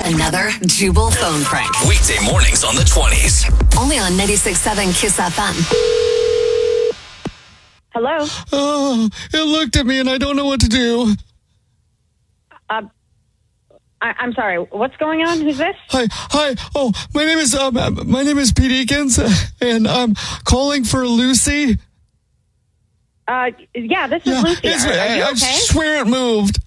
Another Jubal phone prank. Weekday mornings on the 20s. Only on 96.7 Kiss FM. Hello? Oh, it looked at me and I don't know what to do. I'm sorry. What's going on? Who's this? Hi. Oh, my name is Pete Eakins, and I'm calling for Lucy. Yeah, this is Lucy. Are you I okay? swear it moved.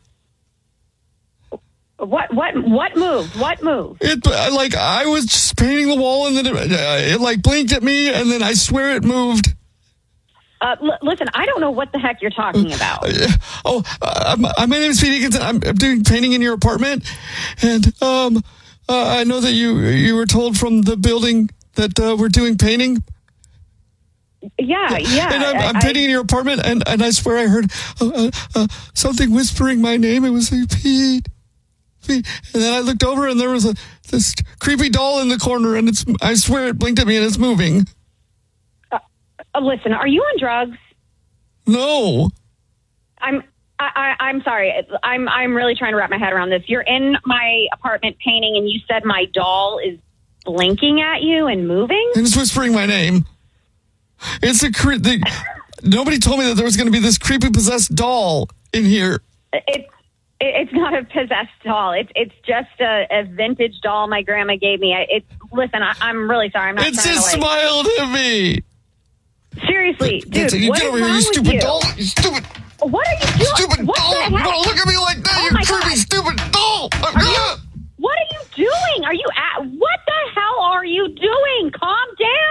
What moved? What moved? I was just painting the wall, and then it blinked at me, and then I swear it moved. Listen, I don't know what the heck you're talking about. My name is Pete Eakins, and I'm doing painting in your apartment, and I know that you were told from the building that we're doing painting. Yeah. And I'm painting in your apartment, and I swear I heard something whispering my name. It was like, Pete. And then I looked over, and there was this creepy doll in the corner, and I swear it blinked at me, and it's moving. Listen, are you on drugs? No. I'm sorry. I'm really trying to wrap my head around this. You're in my apartment painting, and you said my doll is blinking at you and moving? And it's whispering my name. It's nobody told me that there was going to be this creepy possessed doll in here. It's not a possessed doll. It's just a vintage doll my grandma gave me. Listen, I'm really sorry. I'm not. It just smiled at me. Seriously, dude, you what get is over here, wrong you with stupid you? doll. You stupid. What are you doing? Stupid what doll. The heck? Don't look at me like that. Oh You my creepy, God. stupid doll. What are you doing? What the hell are you doing? Calm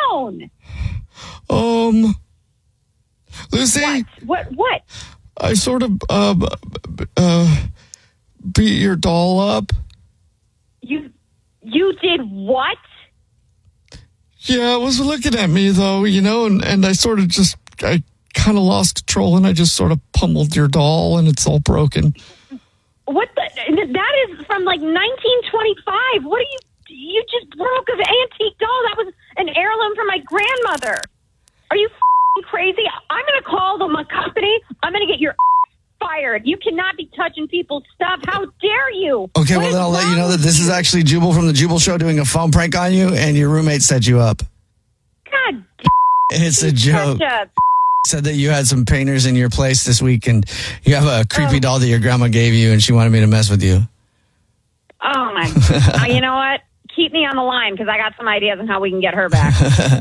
down. Lucy. What? I sort of beat your doll up. You did what? Yeah, it was looking at me though, and I sort of I kind of lost control, and I just sort of pummeled your doll, and it's all broken. What that is from 1925. What are you just broke an antique doll? That was an heirloom from my grandmother. Are you crazy? I'm going to call my company. I'm going to get your fired. You cannot be touching people's stuff. How dare you? Okay, well, then I'll let you know that this is actually Jubal from the Jubal Show doing a phone prank on you, and your roommate set you up. God It's a joke. Said that you had some painters in your place this week, and you have a creepy doll that your grandma gave you, and she wanted me to mess with you. Oh, my God. You know what? Keep me on the line, because I got some ideas on how we can get her back.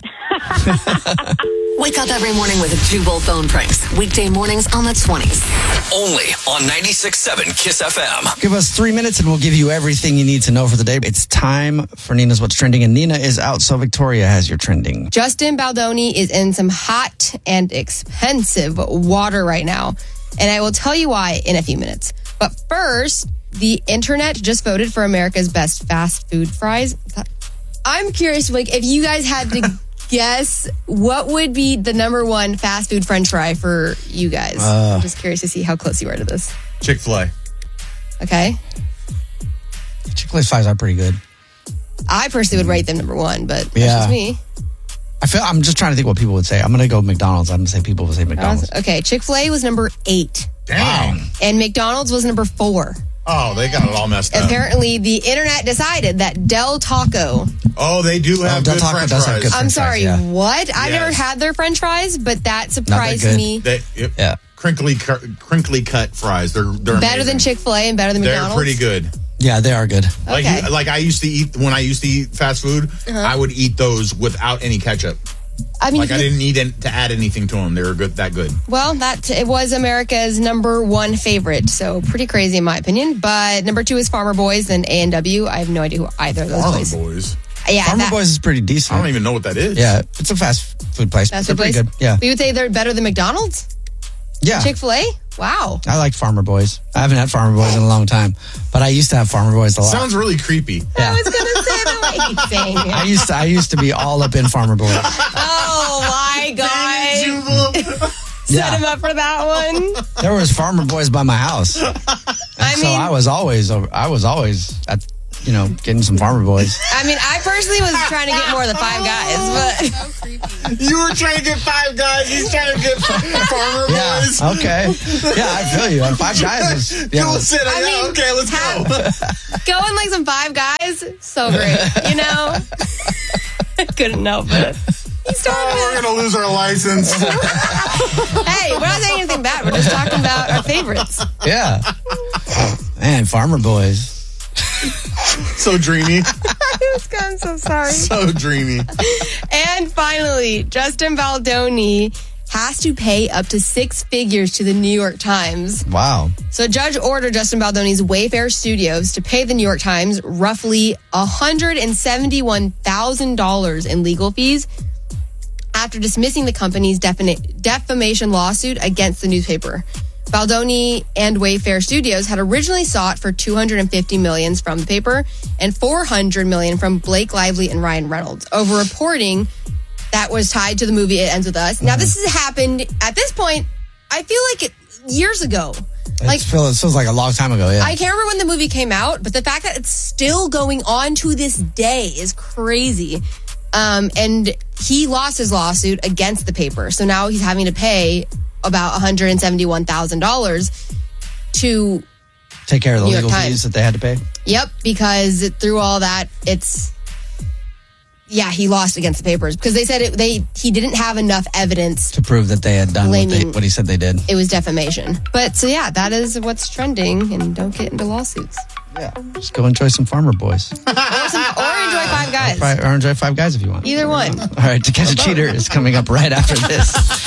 Wake up every morning with Jubal phone pranks. Weekday mornings on the 20s. Only on 96.7 Kiss FM. Give us 3 minutes, and we'll give you everything you need to know for the day. It's time for Nina's What's Trending, and Nina is out, so Victoria has your trending. Justin Baldoni is in some hot and expensive water right now, and I will tell you why in a few minutes. But first, the internet just voted for America's best fast food fries. I'm curious, if you guys had to guess, what would be the number one fast food French fry for you guys? I'm just curious to see how close you are to this. Chick-fil-A. Okay. Chick-fil-A's fries are pretty good. I personally would rate them number one, but that's Yeah. just me. I'm just trying to think what people would say. I'm going to go McDonald's. I'm going to say people would say McDonald's. Okay, Chick-fil-A was number 8. Dang. Wow. And McDonald's was number 4. Oh, they got it all messed up. Apparently, the internet decided that Del Taco. Oh, they do have Del good Taco French does have fries. good I'm French sorry, fries, yeah. what? I've never Yes. had their French fries, but that surprised good. me. Yeah. Crinkly cut fries. They're Better amazing. than Chick-fil-A and better than They're McDonald's. pretty good. Yeah, they are good. Okay. Like I used to eat when I used to eat fast food. I would eat those without any ketchup. I mean, Like I didn't need to add anything to them. They were that good. well, it was America's number one favorite, so pretty crazy in my opinion. But number 2 is Farmer Boys and A&W. I have no idea who either of those Farmer places. Boys. Yeah, Farmer Boys is pretty decent. I don't even know what that is. Yeah, it's a fast food place. That's They're the pretty place. good. Yeah. We would say they're better than McDonald's, Yeah. Chick-fil-A. Wow. I like Farmer Boys. I haven't had Farmer Boys in a long time, but I used to have Farmer Boys a lot. Sounds really creepy. I was gonna say the way he's saying it. I used to be all up in Farmer Boys. Oh my god. Set him up for that one. There was Farmer Boys by my house. So I was always at, getting some Farmer Boys. I mean, I personally was trying to get more of the Five Guys, but You were trying to get Five Guys. He's trying to get Farmer Yeah. Boys. Okay. Yeah, I feel you. And Five Guys is, Okay, let's go. going like some Five Guys So great. You know? Couldn't help it. We're going to lose our license. Hey, we're not saying anything bad. We're just talking about our favorites. Yeah. Man, Farmer Boys. So dreamy. I'm so sorry. So dreamy. And finally, Justin Baldoni has to pay up to 6 figures to the New York Times. Wow. So a judge ordered Justin Baldoni's Wayfair Studios to pay the New York Times roughly $171,000 in legal fees after dismissing the company's defamation lawsuit against the newspaper. Baldoni and Wayfair Studios had originally sought for $250 million from the paper and $400 million from Blake Lively and Ryan Reynolds over reporting that was tied to the movie It Ends With Us. Now, this has happened at this point, I feel like years ago. It feels like a long time ago, yeah. I can't remember when the movie came out, but the fact that it's still going on to this day is crazy. And he lost his lawsuit against the paper. So now he's having to pay about $171,000 to take care of the New York legal Times. fees that they had to pay. Yep, because through all that, he lost against the papers because they said he didn't have enough evidence to prove that they had done what he said they did. It was defamation. But so yeah, that is what's trending, and don't get into lawsuits. Yeah, just go enjoy some Farmer Boys. or enjoy Five Guys. Or enjoy Five Guys if you want. Either one. All right, To Catch a Cheater is coming up right after this.